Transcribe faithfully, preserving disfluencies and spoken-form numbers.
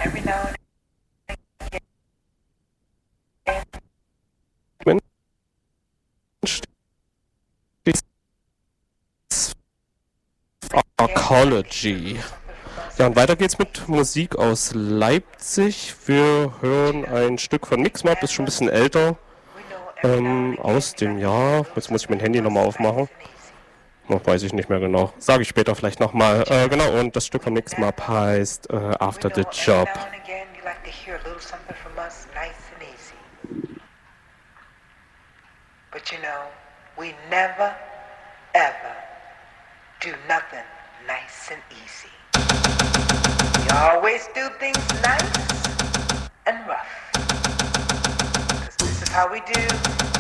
every now and Arcology. Ja, und weiter geht's mit Musik aus Leipzig. Wir hören ein Stück von Mixmap, ist schon ein bisschen älter, ähm, aus dem Jahr. Jetzt muss ich mein Handy nochmal aufmachen. Noch weiß ich nicht mehr genau. Sage ich später vielleicht nochmal. Äh, genau, und das Stück von Mixmap heißt äh, After the Job. But you know, we never, ever do nothing nice and easy. We always do things nice and rough. 'Cause this is how we do